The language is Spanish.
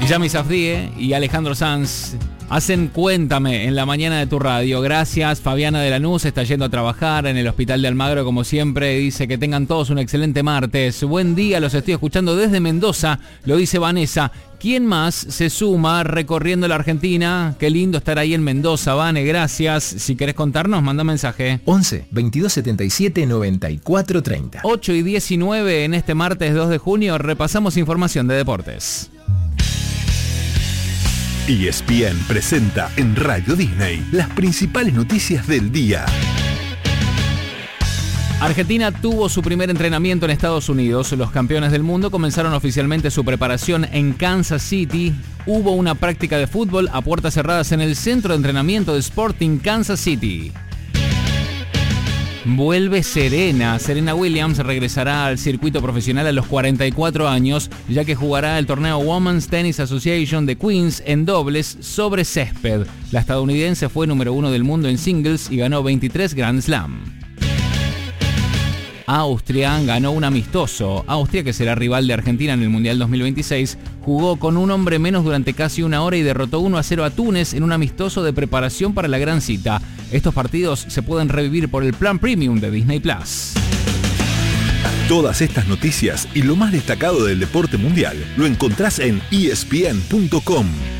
Yami Safdie y Alejandro Sanz hacen Cuéntame en la mañana de tu radio. Gracias. Fabiana de Lanús está yendo a trabajar en el Hospital de Almagro como siempre. Dice que tengan todos un excelente martes. Buen día, los estoy escuchando desde Mendoza, lo dice Vanessa. ¿Quién más se suma recorriendo la Argentina? Qué lindo estar ahí en Mendoza, Vane, gracias. Si querés contarnos, manda mensaje. 11 22 77 94 30. 8:19 en este martes 2 de junio. Repasamos información de deportes. ESPN presenta en Radio Disney las principales noticias del día. Argentina tuvo su primer entrenamiento en Estados Unidos. Los campeones del mundo comenzaron oficialmente su preparación en Kansas City. Hubo una práctica de fútbol a puertas cerradas en el centro de entrenamiento de Sporting Kansas City. Vuelve Serena. Serena Williams regresará al circuito profesional a los 44 años, ya que jugará el torneo Women's Tennis Association de Queens en dobles sobre césped. La estadounidense fue número 1 del mundo en singles y ganó 23 Grand Slam. Austria ganó un amistoso. Austria, que será rival de Argentina en el Mundial 2026, jugó con un hombre menos durante casi una hora y derrotó 1-0 a Túnez en un amistoso de preparación para la gran cita. Estos partidos se pueden revivir por el plan premium de Disney Plus. Todas estas noticias y lo más destacado del deporte mundial lo encontrás en ESPN.com.